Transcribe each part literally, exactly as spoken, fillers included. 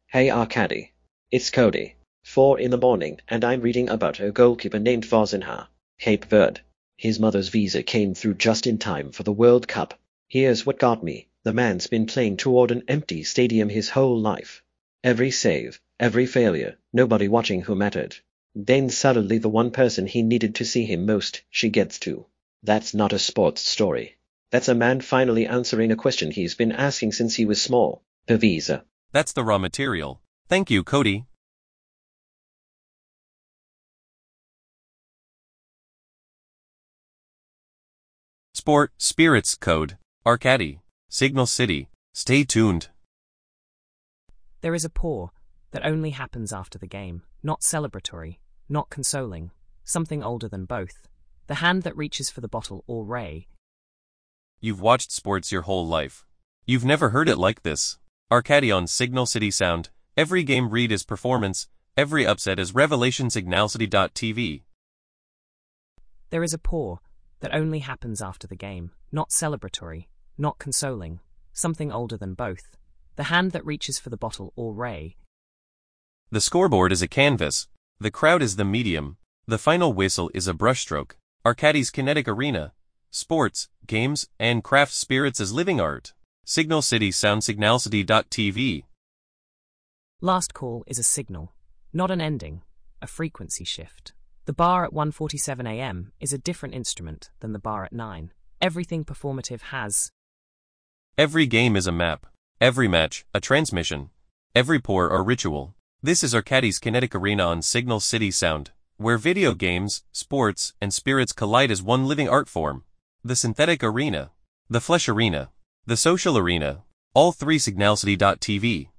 Hey Arkady. It's Cody. Four in the morning, and I'm reading about a goalkeeper named Vozinha, Cape Verde. His mother's visa came through just in time for the World Cup. Here's what got me. The man's been playing toward an empty stadium his whole life. Every save, every failure, nobody watching who mattered. Then suddenly the one person he needed to see him most, she gets to. That's not a sports story. That's a man finally answering a question he's been asking since he was small. The visa. That's the raw material. Thank you, Cody. Sport, Spirits Code, Arkady, Signal City. Stay tuned. There is a pour that only happens after the game, not celebratory, not consoling, something older than both. The hand that reaches for the bottle or ray. You've watched sports your whole life. You've never heard it like this. Arkady on Signal City Sound. Every game read is performance, every upset is revelation. Signal City dot T V. There is a pour that only happens after the game, not celebratory, not consoling, something older than both. The hand that reaches for the bottle or ray. The scoreboard is a canvas. The crowd is the medium. The final whistle is a brushstroke. Arkady's kinetic arena. Sports, games, and craft spirits as living art. Signal City Sound. Signal City dot T V. Last call is a signal, not an ending, a frequency shift. The bar at one forty-seven a m is a different instrument than the bar at nine. Everything performative has. Every game is a map. Every match, a transmission. Every pour, a ritual. This is Arkady's kinetic arena on Signal City Sound, where video games, sports, and spirits collide as one living art form. The synthetic arena. The flesh arena. The social arena. All three. Signal City dot T V.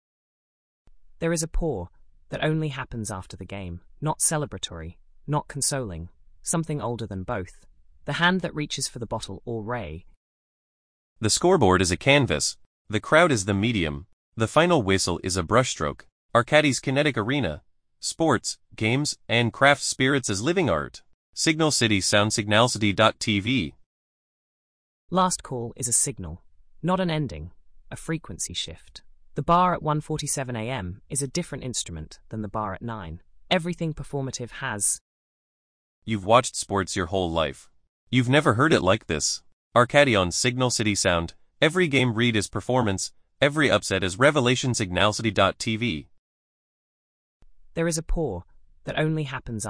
There is a pour that only happens after the game, not celebratory, not consoling, something older than both. The hand that reaches for the bottle or ray. The scoreboard is a canvas. The crowd is the medium. The final whistle is a brushstroke. Arkady's kinetic arena. Sports, games, and craft spirits as living art. Signal City Sound. Signal City dot T V. Last call is a signal, not an ending, a frequency shift. The bar at one forty-seven a m is a different instrument than the bar at nine. Everything performative has. You've watched sports your whole life. You've never heard it like this. Arkady on Signal City Sound. Every game read is performance, every upset is revelation. Signal City dot T V. There is a pour that only happens